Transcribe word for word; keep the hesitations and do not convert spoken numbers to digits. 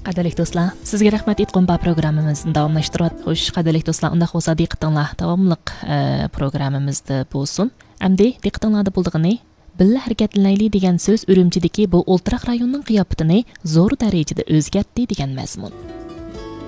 Qadrli do'stlar, sizga rahmat aytgan bu programmamizni davomlashtirib, xo'sh, qadrli do'stlar, unda bo'lsa diqqatinglar davomliq programmamizda bo'lsin. Endi diqqatinglarda bo'ldig'ini Billa harakatlanayli degan so'z Urumchidagi bu o'ltiraq rayonning qiyofasini zo'r darajada o'zgartdi degan mazmun.